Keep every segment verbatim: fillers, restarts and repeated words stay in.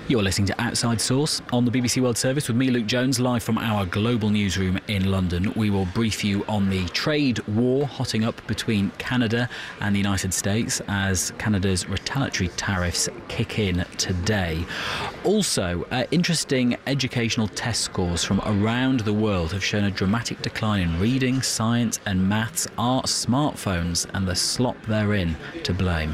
You're listening to Outside Source on the B B C World Service with me, Luke Jones, live from our global newsroom in London. We will brief you on the trade war hotting up between Canada and the United States as Canada's retaliatory tariffs kick in today. Also, uh, interesting educational test scores from around the world have shown a dramatic decline in reading, science and maths. Are smartphones and the slop therein to blame?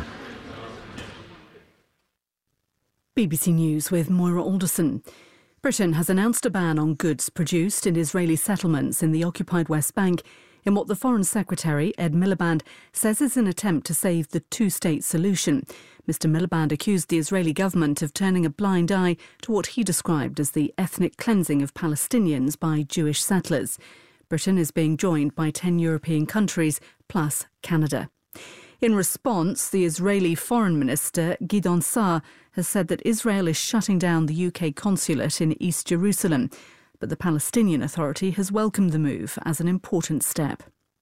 B B C News with Moira Alderson. Britain has announced a ban on goods produced in Israeli settlements in the occupied West Bank in what the Foreign Secretary, Ed Miliband, says is an attempt to save the two-state solution. Mr Miliband accused the Israeli government of turning a blind eye to what he described as the ethnic cleansing of Palestinians by Jewish settlers. Britain is being joined by ten European countries, plus Canada. In response, the Israeli Foreign Minister, Gideon Saar, has said that Israel is shutting down the U K consulate in East Jerusalem, but the Palestinian Authority has welcomed the move as an important step.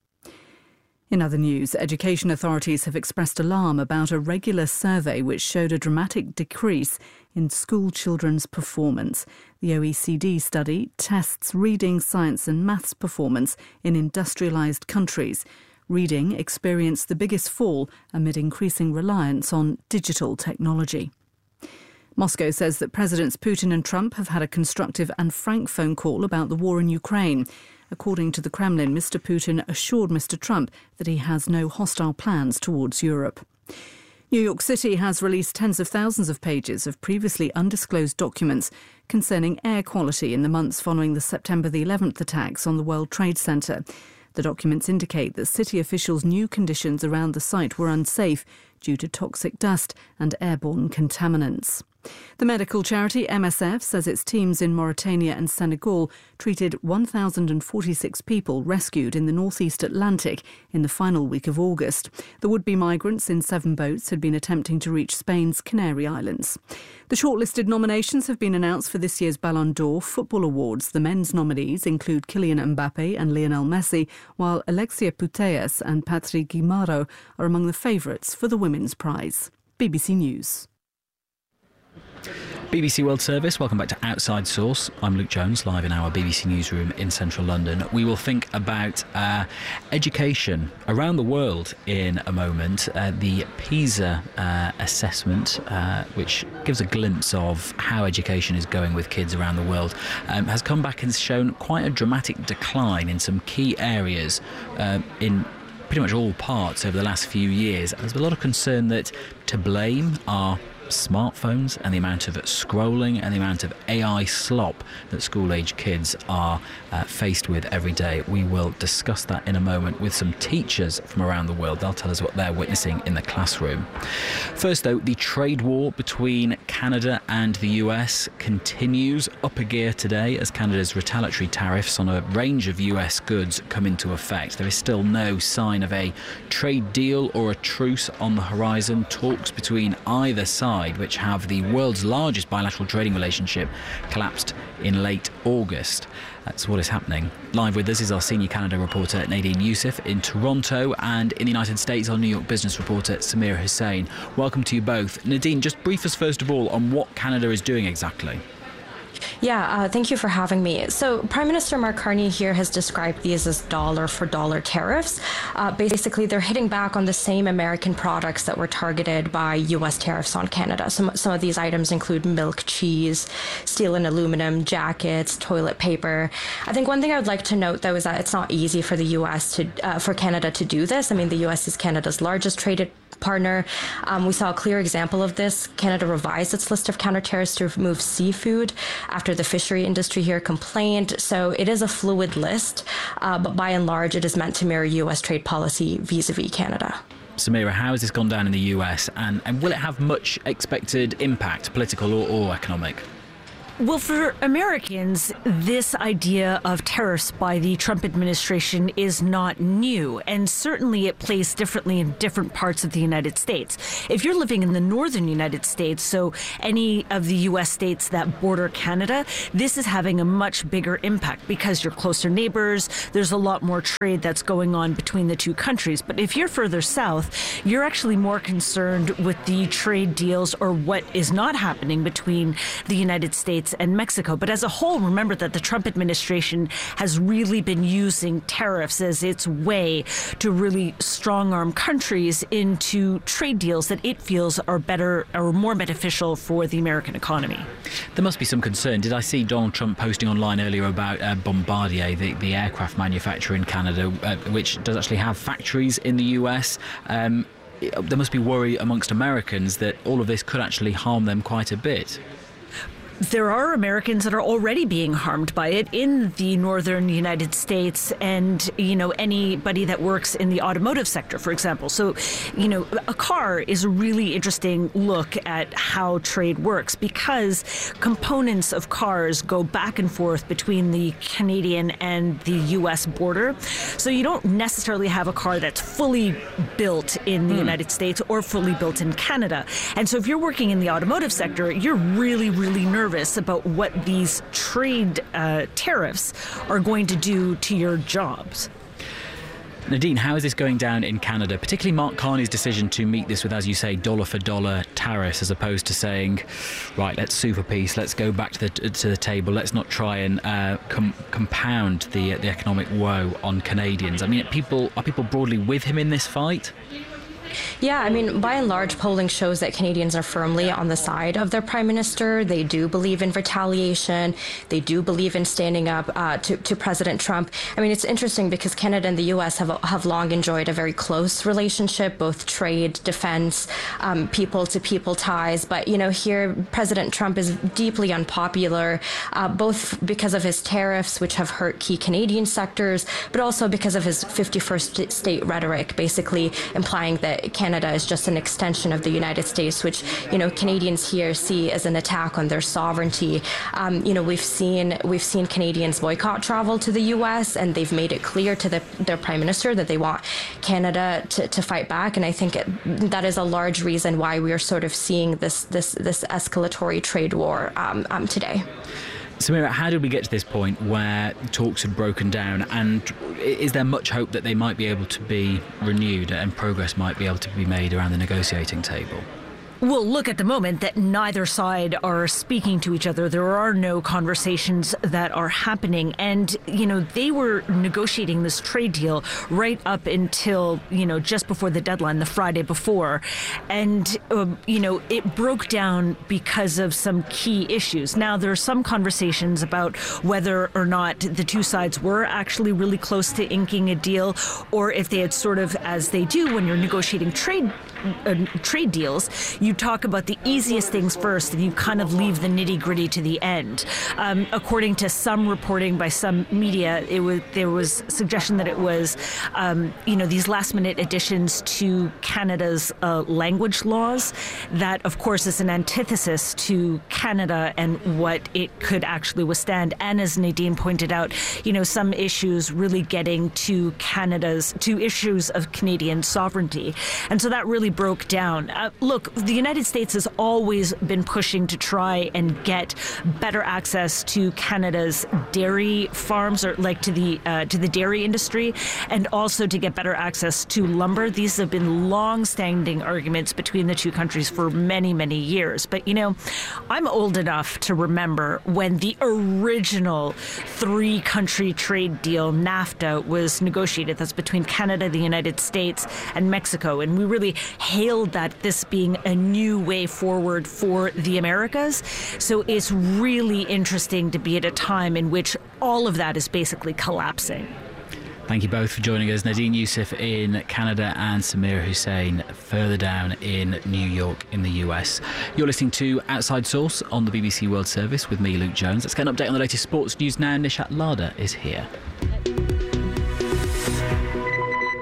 In other news, education authorities have expressed alarm about a regular survey which showed a dramatic decrease in school children's performance. The O E C D study tests reading, science and maths performance in industrialised countries. Reading experienced the biggest fall amid increasing reliance on digital technology. Moscow says that Presidents Putin and Trump have had a constructive and frank phone call about the war in Ukraine. According to the Kremlin, Mr Putin assured Mr Trump that he has no hostile plans towards Europe. New York City has released tens of thousands of pages of previously undisclosed documents concerning air quality in the months following the September the eleventh attacks on the World Trade Center. The documents indicate that city officials knew conditions around the site were unsafe due to toxic dust and airborne contaminants. The medical charity M S F says its teams in Mauritania and Senegal treated one thousand forty-six people rescued in the northeast Atlantic in the final week of August. The would-be migrants in seven boats had been attempting to reach Spain's Canary Islands. The shortlisted nominations have been announced for this year's Ballon d'Or Football Awards. The men's nominees include Kylian Mbappe and Lionel Messi, while Alexia Putellas and Patrick Guimaraes are among the favourites for the women's prize. B B C News. B B C World Service, welcome back to Outside Source. I'm Luke Jones, live in our B B C newsroom in central London. We will think about uh, education around the world in a moment. Uh, the PISA uh, assessment, uh, which gives a glimpse of how education is going with kids around the world, um, has come back and shown quite a dramatic decline in some key areas uh, in pretty much all parts over the last few years. There's a lot of concern that to blame are smartphones and the amount of scrolling and the amount of A I slop that school-age kids are uh, faced with every day. We will discuss that in a moment with some teachers from around the world. They'll tell us what they're witnessing in the classroom. First, though, the trade war between Canada and the U S continues up a gear today as Canada's retaliatory tariffs on a range of U S goods come into effect. There is still no sign of a trade deal or a truce on the horizon. Talks between either side, which have the world's largest bilateral trading relationship, collapsed in late August. That's what is happening. Live with us is our senior Canada reporter Nadine Youssef in Toronto, and in the United States our New York business reporter Samira Hussain. Welcome to you both. Nadine, just brief us first of all on what Canada is doing exactly. Yeah, uh, thank you for having me. So Prime Minister Mark Carney here has described these as dollar-for-dollar tariffs. Uh, basically, they're hitting back on the same American products that were targeted by U S tariffs on Canada. Some, some of these items include milk, cheese, steel and aluminum, jackets, toilet paper. I think one thing I would like to note, though, is that it's not easy for the U S to, uh, for Canada to do this. I mean, the U S is Canada's largest traded partner. Um, we saw a clear example of this. Canada revised its list of counter-tariffs to remove seafood after the fishery industry here complained. So it is a fluid list, uh, but by and large, it is meant to mirror U S trade policy vis-a-vis Canada. Samira, how has this gone down in the U S, and, and will it have much expected impact, political or, or economic? Well, for Americans, this idea of tariffs by the Trump administration is not new, and certainly it plays differently in different parts of the United States. If you're living in the northern United States, so any of the U S states that border Canada, this is having a much bigger impact because you're closer neighbors. There's a lot more trade that's going on between the two countries. But if you're further south, you're actually more concerned with the trade deals or what is not happening between the United States and Mexico. But as a whole, remember that the Trump administration has really been using tariffs as its way to really strong-arm countries into trade deals that it feels are better or more beneficial for the American economy. There must be some concern. Did I see Donald Trump posting online earlier about uh, Bombardier, the, the aircraft manufacturer in Canada, uh, which does actually have factories in the U S? Um, there must be worry amongst Americans that all of this could actually harm them quite a bit. There are Americans that are already being harmed by it in the northern United States and, you know, anybody that works in the automotive sector, for example. So, you know, a car is a really interesting look at how trade works because components of cars go back and forth between the Canadian and the U S border. So you don't necessarily have a car that's fully built in the mm. United States or fully built in Canada. And so if you're working in the automotive sector, you're really, really nervous about what these trade uh, tariffs are going to do to your jobs. Nadine, how is this going down in Canada, particularly Mark Carney's decision to meet this with, as you say, dollar for dollar tariffs, as opposed to saying, right, let's sue for peace, let's go back to the to the table, let's not try and uh, com- compound the the economic woe on Canadians. I mean, people are people broadly with him in this fight? Yeah, I mean, by and large, polling shows that Canadians are firmly on the side of their prime minister. They do believe in retaliation. They do believe in standing up uh, to, to President Trump. I mean, it's interesting because Canada and the U S have have long enjoyed a very close relationship, both trade, defense, um, people-to-people ties. But, you know, here, President Trump is deeply unpopular, uh, both because of his tariffs, which have hurt key Canadian sectors, but also because of his fifty-first state rhetoric, basically implying that Canada is just an extension of the United States, which, you know, Canadians here see as an attack on their sovereignty. Um, you know, we've seen we've seen Canadians boycott travel to the U S, and they've made it clear to the, their prime minister that they want Canada to, to fight back. And I think it, that is a large reason why we are sort of seeing this this this escalatory trade war um, um, today. Samira, how did we get to this point where talks have broken down, and is there much hope that they might be able to be renewed and progress might be able to be made around the negotiating table? Well, look, at the moment that neither side are speaking to each other. There are no conversations that are happening. And, you know, they were negotiating this trade deal right up until, you know, just before the deadline, the Friday before. And, um, you know, it broke down because of some key issues. Now, there are some conversations about whether or not the two sides were actually really close to inking a deal, or if they had sort of, as they do when you're negotiating trade uh, trade deals, you talk about the easiest things first, and you kind of leave the nitty-gritty to the end. Um, according to some reporting by some media, it was there was suggestion that it was, um, you know, these last-minute additions to Canada's uh, language laws. That, of course, is an antithesis to Canada and what it could actually withstand. And as Nadine pointed out, you know, some issues really getting to Canada's to issues of Canadian sovereignty, and so that really broke down. Uh, look, the United States has always been pushing to try and get better access to Canada's dairy farms, or like to the uh, to the dairy industry, and also to get better access to lumber. These have been long-standing arguments between the two countries for many, many years. But, you know, I'm old enough to remember when the original three-country trade deal, NAFTA, was negotiated. That's between Canada, the United States, and Mexico. And we really hailed that this being a new way forward for the Americas. So it's really interesting to be at a time in which all of that is basically collapsing. Thank you both for joining us. Nadine Youssef in Canada and Samira Hussain further down in New York in the U S. You're listening to Outside Source on the B B C World Service with me, Luke Jones. Let's get an update on the latest sports news now. Nishat Lada is here.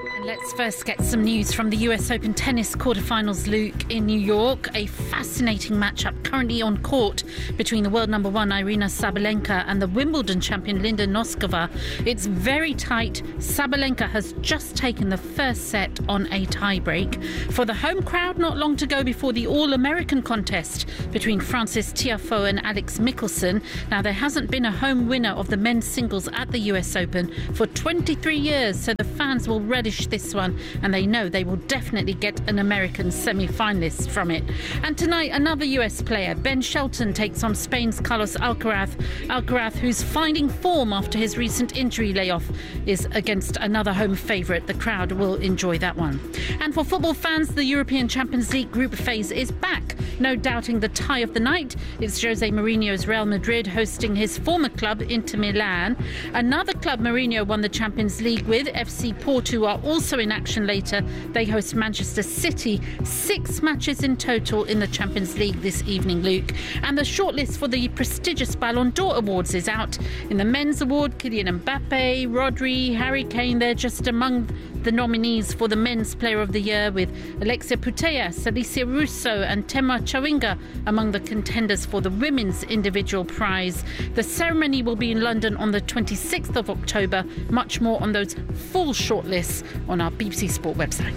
Let's first get some news from the U S Open tennis quarterfinals, Luke, in New York. A fascinating matchup currently on court between the world number one Aryna Sabalenka and the Wimbledon champion Linda Noskova. It's very tight. Sabalenka has just taken the first set on a tiebreak. For the home crowd, not long to go before the All-American contest between Frances Tiafoe and Alex Michelsen. Now, there hasn't been a home winner of the men's singles at the U S Open for twenty-three years, so the fans will relish this one, and they know they will definitely get an American semi-finalist from it. And tonight, another U S player, Ben Shelton, takes on Spain's Carlos Alcaraz. Alcaraz, who's finding form after his recent injury layoff, is against another home favourite. The crowd will enjoy that one. And for football fans, the European Champions League group phase is back. No doubting the tie of the night. It's Jose Mourinho's Real Madrid hosting his former club, Inter Milan. Another club Mourinho won the Champions League with, F C Porto, are also in action later. They host Manchester City. Six matches in total in the Champions League this evening, Luke. And the shortlist for the prestigious Ballon d'Or Awards is out. In the men's award, Kylian Mbappe, Rodri, Harry Kane, they're just among the nominees for the Men's Player of the Year, with Alexia Putellas, Alicia Russo and Tema Chawinga among the contenders for the Women's Individual Prize. The ceremony will be in London on the twenty-sixth of October. Much more on those full shortlists on our B B C Sport website.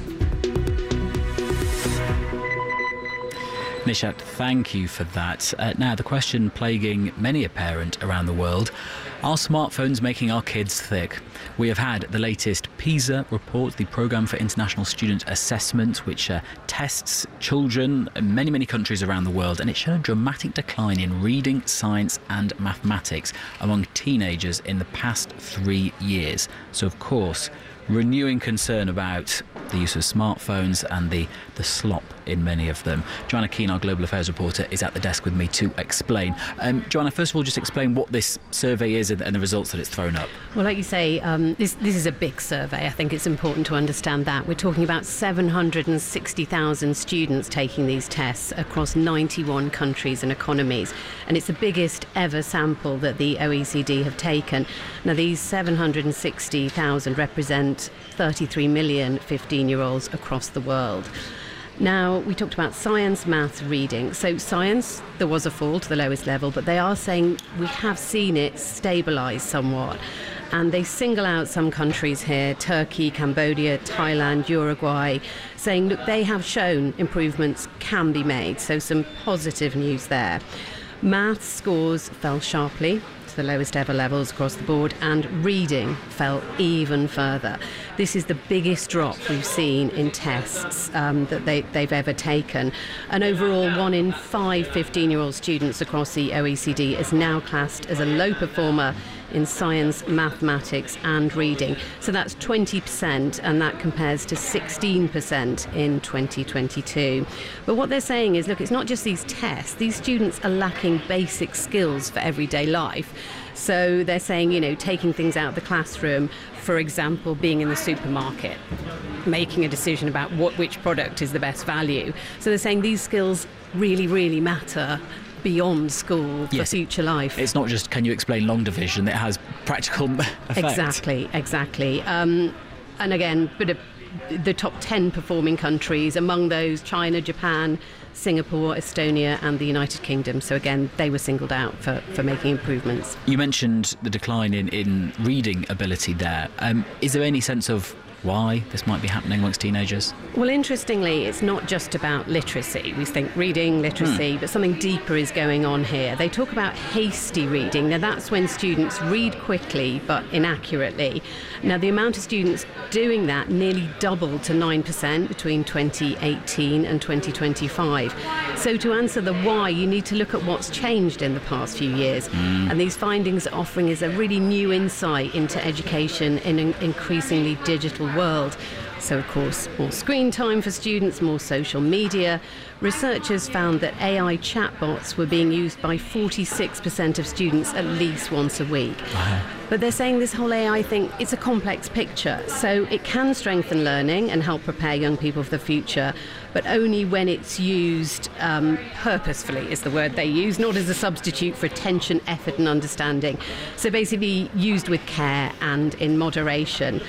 Nishat, thank you for that. Uh, now, the question plaguing many a parent around the world: are smartphones making our kids thick? We have had the latest PISA report, the Programme for International Student Assessment, which uh, tests children in many, many countries around the world, and it showed a dramatic decline in reading, science and mathematics among teenagers in the past three years. So, of course, renewing concern about the use of smartphones and the, the slop in many of them. Joanna Keane, our Global Affairs reporter, is at the desk with me to explain. Um, Joanna, first of all, just explain what this survey is and, and the results that it's thrown up. Well, like you say, um, this, this is a big survey. I think it's important to understand that. We're talking about seven hundred sixty thousand students taking these tests across ninety-one countries and economies. And it's the biggest ever sample that the O E C D have taken. Now, these seven hundred sixty thousand represent thirty-three million fifteen-year-olds across the world. Now, we talked about science, maths, reading. So science, there was a fall to the lowest level, but they are saying we have seen it stabilise somewhat. And they single out some countries here, Turkey, Cambodia, Thailand, Uruguay, saying, look, they have shown improvements can be made. So some positive news there. Maths scores fell sharply to the lowest ever levels across the board, and reading fell even further. This is the biggest drop we've seen in tests um, that they, they've ever taken. And overall, one in five fifteen-year-old students across the O E C D is now classed as a low performer in science, mathematics and reading. So that's twenty percent, and that compares to sixteen percent in twenty twenty-two. But what they're saying is, look, it's not just these tests. These students are lacking basic skills for everyday life. So they're saying, you know, taking things out of the classroom, for example, being in the supermarket, making a decision about what which product is the best value. So they're saying these skills really, really matter beyond school for yes, future life. It's not just can you explain long division, it has practical effect. Exactly, exactly. Um, and again, but a, the top ten performing countries, among those China, Japan, Singapore, Estonia and the United Kingdom. So again, they were singled out for, for making improvements. You mentioned the decline in, in reading ability there. Um, is there any sense of why this might be happening amongst teenagers? Well, interestingly, it's not just about literacy. We think reading, literacy, hmm. but something deeper is going on here. They talk about hasty reading. Now, that's when students read quickly but inaccurately. Now, the amount of students doing that nearly doubled to nine percent between twenty eighteen and twenty twenty-five. So to answer the why, you need to look at what's changed in the past few years. Mm. And these findings are offering is a really new insight into education in an increasingly digital world. So, of course, more screen time for students, more social media. Researchers found that A I chatbots were being used by forty-six percent of students at least once a week. Wow. But they're saying this whole A I thing, it's a complex picture. So it can strengthen learning and help prepare young people for the future, but only when it's used um, purposefully is the word they use, not as a substitute for attention, effort and understanding. So basically used with care and in moderation.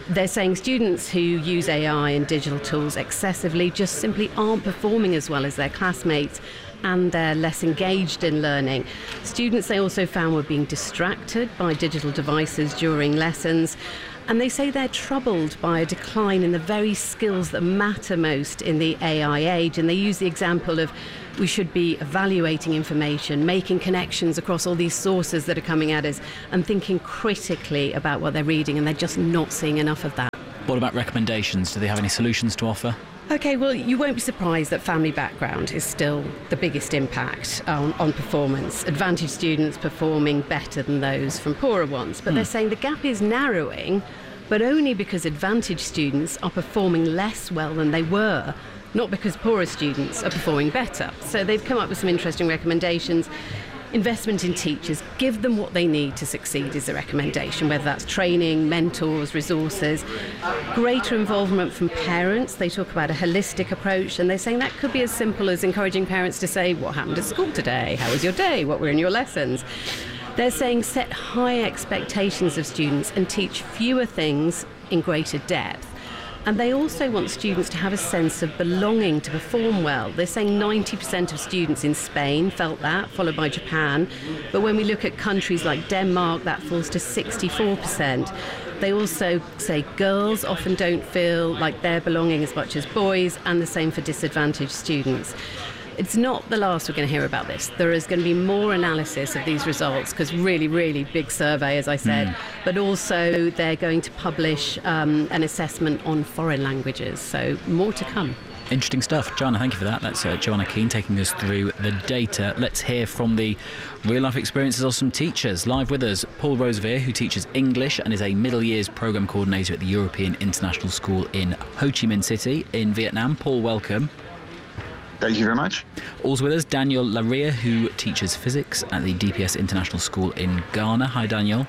They're saying students who use A I and digital tools excessively just simply aren't performing as well as their classmates, and they're less engaged in learning. Students, they also found, were being distracted by digital devices during lessons, and they say they're troubled by a decline in the very skills that matter most in the A I age. And they use the example of we should be evaluating information, making connections across all these sources that are coming at us, and thinking critically about what they're reading, and they're just not seeing enough of that. What about recommendations? Do they have any solutions to offer? OK, well, you won't be surprised that family background is still the biggest impact on, on performance. Advantaged students performing better than those from poorer ones. But mm. they're saying the gap is narrowing, but only because advantaged students are performing less well than they were, not because poorer students are performing better. So they've come up with some interesting recommendations. Investment in teachers, give them what they need to succeed is the recommendation, whether that's training, mentors, resources. Greater involvement from parents. They talk about a holistic approach, and they're saying that could be as simple as encouraging parents to say, what happened at school today? How was your day? What were in your lessons? They're saying set high expectations of students and teach fewer things in greater depth. And they also want students to have a sense of belonging to perform well. They're saying ninety percent of students in Spain felt that, followed by Japan. But when we look at countries like Denmark, that falls to sixty-four percent. They also say girls often don't feel like they're belonging as much as boys, and the same for disadvantaged students. It's not the last we're going to hear about this. There is going to be more analysis of these results, because really, really big survey, as I said. Mm. But also they're going to publish um, an assessment on foreign languages. So more to come. Interesting stuff. Joanna, thank you for that. That's uh, Joanna Keane taking us through the data. Let's hear from the real-life experiences of some teachers. Live with us, Paul Roseveare, who teaches English and is a middle years programme coordinator at the European International School in Ho Chi Minh City in Vietnam. Paul, welcome. Thank you very much. Also with us, Daniel Laria, who teaches physics at the D P S International School in Ghana. Hi, Daniel.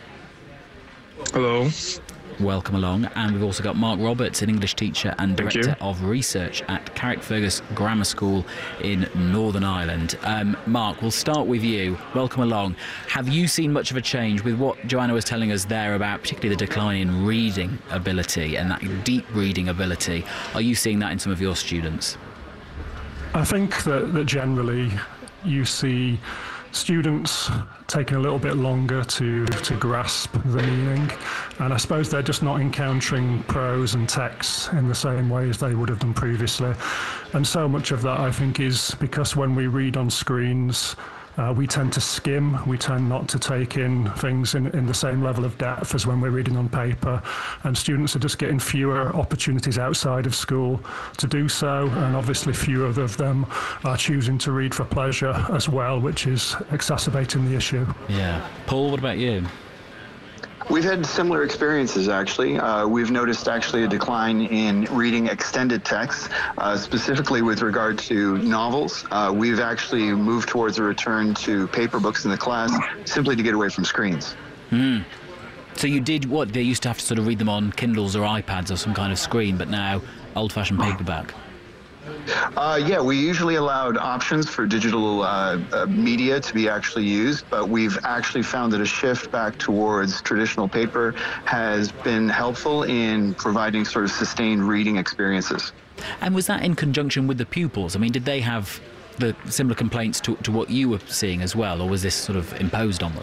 Hello. Welcome along. And we've also got Mark Roberts, an English teacher and Director of Research at Carrickfergus Grammar School in Northern Ireland. Um, Mark, we'll start with you. Welcome along. Have you seen much of a change with what Joanna was telling us there about particularly the decline in reading ability and that deep reading ability? Are you seeing that in some of your students? I think that, that generally you see students taking a little bit longer to, to grasp the meaning, and I suppose they're just not encountering prose and text in the same way as they would have done previously. And so much of that, I think, is because when we read on screens, Uh, we tend to skim, we tend not to take in things in, in the same level of depth as when we're reading on paper, and students are just getting fewer opportunities outside of school to do so, and obviously fewer of them are choosing to read for pleasure as well, which is exacerbating the issue. Yeah. Paul, what about you? We've had similar experiences, actually. Uh, we've noticed actually a decline in reading extended texts, uh, specifically with regard to novels. Uh, we've actually moved towards a return to paper books in the class simply to get away from screens. Mm. So you did what? They used to have to sort of read them on Kindles or iPads or some kind of screen, but now old-fashioned paperback. Uh, yeah, we usually allowed options for digital uh, uh, media to be actually used, but we've actually found that a shift back towards traditional paper has been helpful in providing sort of sustained reading experiences. And was that in conjunction with the pupils? I mean, did they have the similar complaints to, to what you were seeing as well, or was this sort of imposed on them?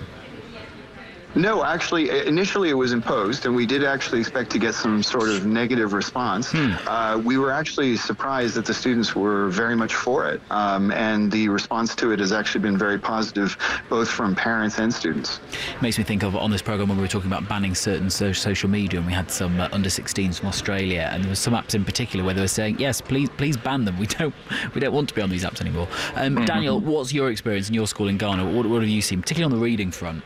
No, actually, initially it was imposed, and we did actually expect to get some sort of negative response. Hmm. Uh, we were actually surprised that the students were very much for it, um, and the response to it has actually been very positive, both from parents and students. It makes me think of on this programme when we were talking about banning certain so- social media, and we had some uh, under sixteens from Australia, and there were some apps in particular where they were saying, yes, please please ban them. We don't we don't want to be on these apps anymore. Um, mm-hmm. Daniel, what's your experience in your school in Ghana? What, what have you seen, particularly on the reading front?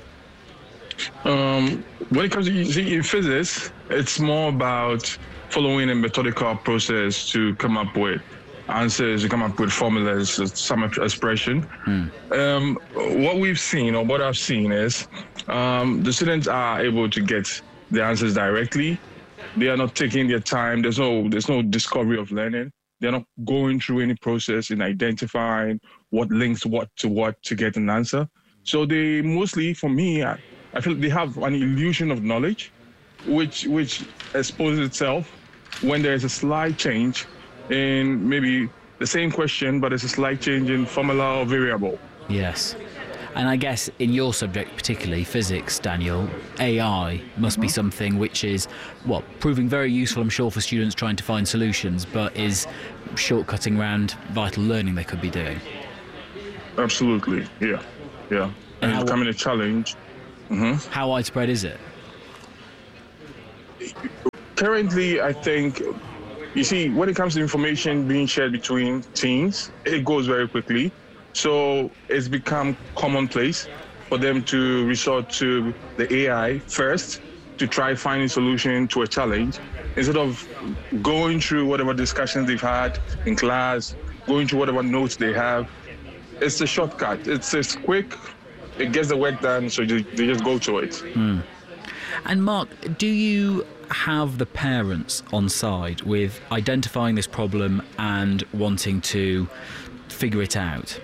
Um, when it comes to see, in physics, it's more about following a methodical process to come up with answers, to come up with formulas, some expression. Mm. Um, what we've seen, or what I've seen, is um, the students are able to get the answers directly. They are not taking their time. There's no, there's no discovery of learning. They're not going through any process in identifying what links what to what to get an answer. So they mostly, for me, I, I feel they have an illusion of knowledge, which which exposes itself when there is a slight change in maybe the same question, but it's a slight change in formula or variable. Yes. And I guess in your subject, particularly physics, Daniel, A I must be something which is, well, proving very useful, I'm sure, for students trying to find solutions, but is shortcutting around vital learning they could be doing. Absolutely, yeah, yeah. And, and becoming a challenge. Mm-hmm. How widespread is it? Currently, I think, you see, when it comes to information being shared between teams, it goes very quickly. So it's become commonplace for them to resort to the A I first to try finding a solution to a challenge instead of going through whatever discussions they've had in class, going through whatever notes they have. It's a shortcut. It's, it's quick. It gets the work done, so they just go to it. Mm. And Mark, do you have the parents on side with identifying this problem and wanting to figure it out?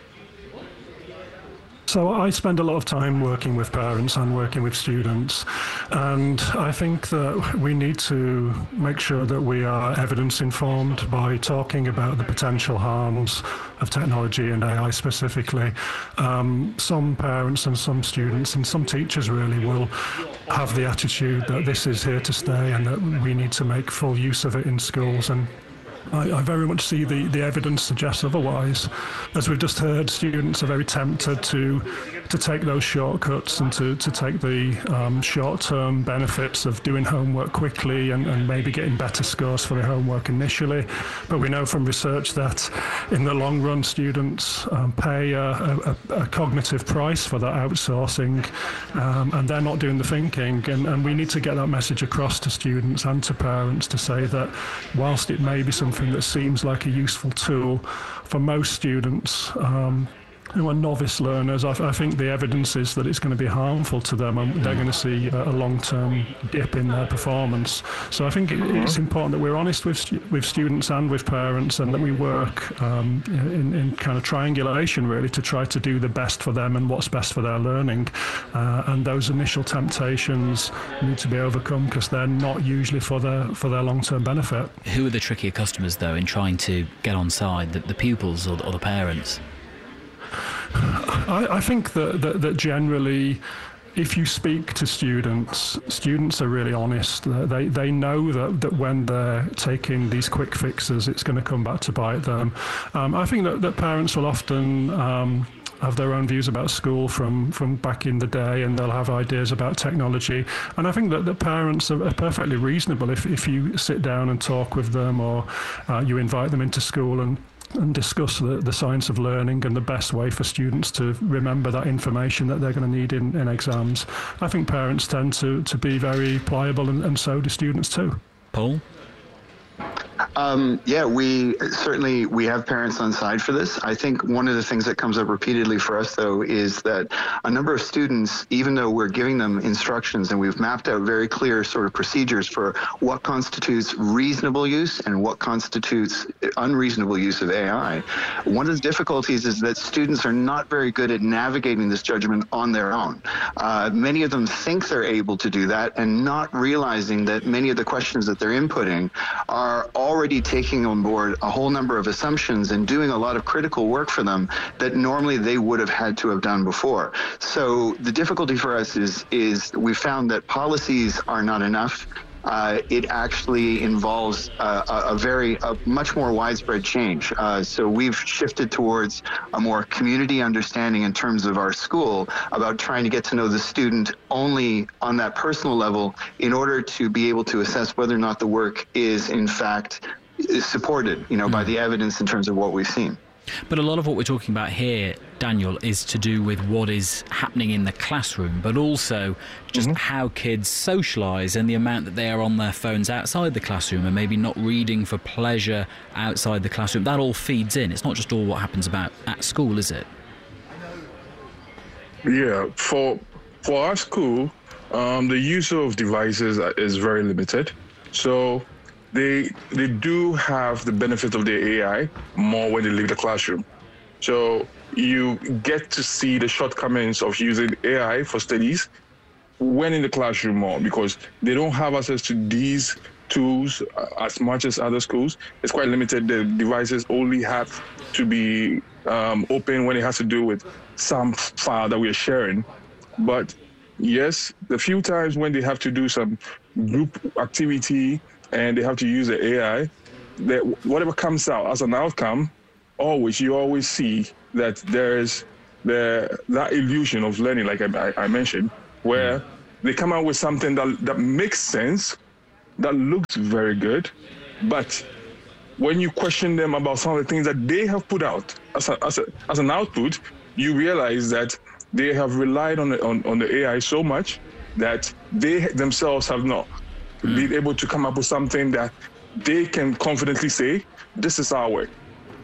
So I spend a lot of time working with parents and working with students, and I think that we need to make sure that we are evidence informed by talking about the potential harms of technology and A I specifically. Um, some parents and some students and some teachers really will have the attitude that this is here to stay and that we need to make full use of it in schools, and I, I very much see the, the evidence suggests otherwise. As we've just heard, students are very tempted to to take those shortcuts and to, to take the um, short-term benefits of doing homework quickly and, and maybe getting better scores for their homework initially. But we know from research that in the long run, students um, pay a, a, a cognitive price for that outsourcing, um, and they're not doing the thinking. And, and we need to get that message across to students and to parents to say that whilst it may be something that seems like a useful tool, for most students um, who are novice learners, I, I think the evidence is that it's going to be harmful to them, and they're going to see a, a long-term dip in their performance. So I think it, it's important that we're honest with stu- with students and with parents, and that we work um, in, in kind of triangulation really to try to do the best for them and what's best for their learning. Uh, and those initial temptations need to be overcome because they're not usually for their for their long-term benefit. Who are the trickier customers though in trying to get on side, the, the pupils or the, or the parents? I, I think that, that, that generally, if you speak to students, students are really honest. They they know that, that when they're taking these quick fixes, it's going to come back to bite them. Um, I think that, that parents will often um, have their own views about school from, from back in the day, and they'll have ideas about technology. And I think that the parents are, are perfectly reasonable if, if you sit down and talk with them, or uh, you invite them into school and and discuss the, the science of learning and the best way for students to remember that information that they're going to need in, in exams. I think parents tend to, to be very pliable, and, and so do students too. Paul? Um, yeah, we certainly we have parents on side for this. I think one of the things that comes up repeatedly for us, though, is that a number of students, even though we're giving them instructions and we've mapped out very clear sort of procedures for what constitutes reasonable use and what constitutes unreasonable use of A I, one of the difficulties is that students are not very good at navigating this judgment on their own. Uh, many of them think they're able to do that and not realizing that many of the questions that they're inputting are already taking on board a whole number of assumptions and doing a lot of critical work for them that normally they would have had to have done before. So the difficulty for us is is we found that policies are not enough. Uh, it actually involves uh, a, a very, a much more widespread change. Uh, so we've shifted towards a more community understanding in terms of our school about trying to get to know the student only on that personal level in order to be able to assess whether or not the work is in fact supported, you know, mm. by the evidence in terms of what we've seen. But a lot of what we're talking about here, Daniel, is to do with what is happening in the classroom, but also just mm-hmm. how kids socialise and the amount that they are on their phones outside the classroom and maybe not reading for pleasure outside the classroom. That all feeds in. It's not just all what happens about at school, is it? Yeah, for for our school, um, the use of devices is very limited. So They they do have the benefit of the A I more when they leave the classroom. So you get to see the shortcomings of using A I for studies when in the classroom more, because they don't have access to these tools as much as other schools. It's quite limited. The devices only have to be um, open when it has to do with some file that we're sharing. But yes, the few times when they have to do some group activity and they have to use the A I, that whatever comes out as an outcome, always you always see that there's the that illusion of learning, like I, I mentioned, where they come out with something that that makes sense, that looks very good, but when you question them about some of the things that they have put out as a, as, a, as an output, you realize that they have relied on the, on, on the A I so much that they themselves have not mm. been able to come up with something that they can confidently say, this is our way.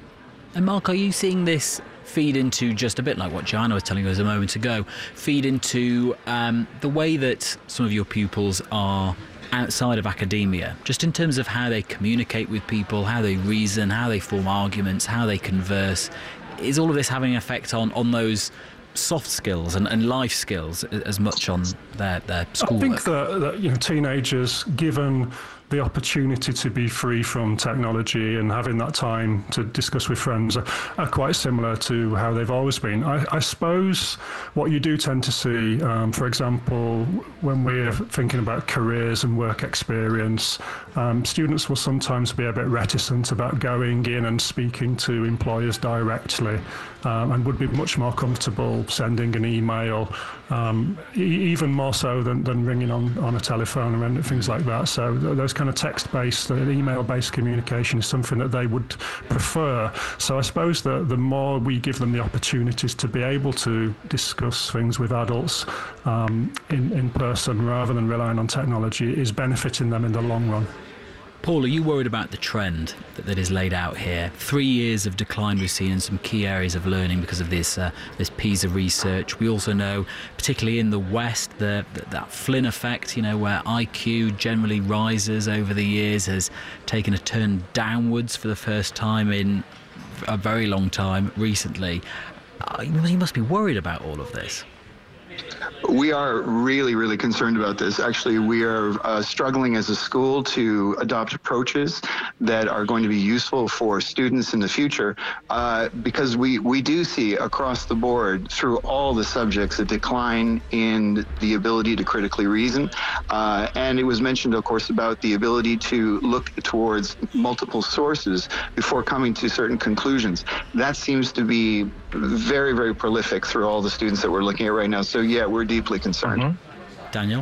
And Mark, are you seeing this feed into, just a bit like what Joanna was telling us a moment ago, feed into um, the way that some of your pupils are outside of academia, just in terms of how they communicate with people, how they reason, how they form arguments, how they converse? Is all of this having an effect on, on those soft skills and, and life skills as much on their, their schoolwork? I think that, that you know, teenagers, given the opportunity to be free from technology and having that time to discuss with friends, are, are quite similar to how they've always been. I, I suppose what you do tend to see, um, for example, when we're thinking about careers and work experience, um, students will sometimes be a bit reticent about going in and speaking to employers directly, um, and would be much more comfortable sending an email, um, e- even more so than, than ringing on, on a telephone and things like that. So those kind of text-based, email-based communication is something that they would prefer. So I suppose that the more we give them the opportunities to be able to discuss things with adults um, in, in person rather than relying on technology is benefiting them in the long run. Paul, are you worried about the trend that, that is laid out here? Three years of decline we've seen in some key areas of learning because of this uh, this PISA research. We also know, particularly in the West, the, the, that Flynn effect, you know, where I Q generally rises over the years, has taken a turn downwards for the first time in a very long time recently. Uh, you must be worried about all of this. We are really, really concerned about this. Actually, we are uh, struggling as a school to adopt approaches that are going to be useful for students in the future, uh, because we, we do see across the board through all the subjects a decline in the ability to critically reason. Uh, and it was mentioned, of course, about the ability to look towards multiple sources before coming to certain conclusions. That seems to be very, very prolific through all the students that we're looking at right now. So, yeah, we're deeply concerned. Mm-hmm. Daniel?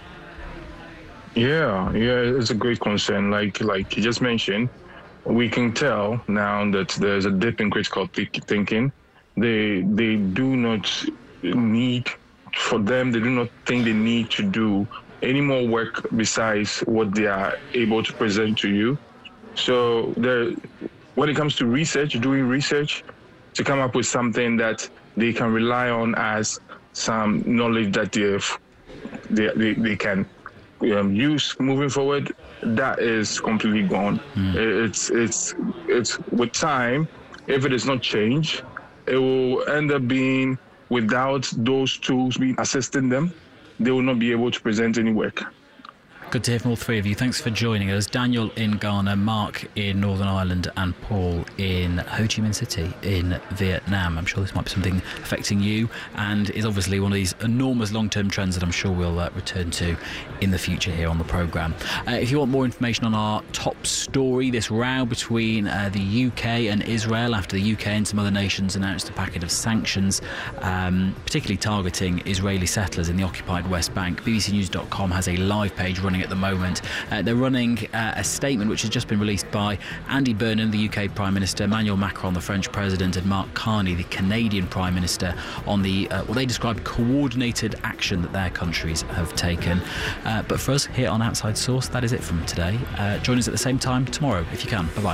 Yeah, yeah, it's a great concern. Like like you just mentioned, we can tell now that there's a dip in critical thinking. They they do not need, for them, they do not think they need to do any more work besides what they are able to present to you. So there, when it comes to research, doing research, to come up with something that they can rely on as some knowledge that they've, they, they, they can um, use moving forward, that is completely gone. Mm. It's, it's, it's with time, if it is not changed, it will end up being, without those tools being assisting them, they will not be able to present any work. Good to hear from all three of you. Thanks for joining us. Daniel in Ghana, Mark in Northern Ireland, and Paul in Ho Chi Minh City in Vietnam. I'm sure this might be something affecting you, and is obviously one of these enormous long-term trends that I'm sure we'll uh, return to in the future here on the programme. Uh, if you want more information on our top story, this row between uh, the U K and Israel after the U K and some other nations announced a packet of sanctions, um, particularly targeting Israeli settlers in the occupied West Bank, B B C News dot com has a live page running at the moment. Uh, they're running uh, a statement which has just been released by Andy Burnham, the U K Prime Minister, Emmanuel Macron, the French President, and Mark Carney, the Canadian Prime Minister, on the uh, what they describe coordinated action that their countries have taken. Uh, but for us here on Outside Source, that is it from today. Uh, join us at the same time tomorrow if you can. Bye-bye.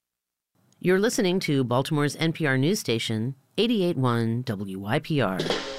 You're listening to Baltimore's N P R news station, eighty-eight point one W Y P R.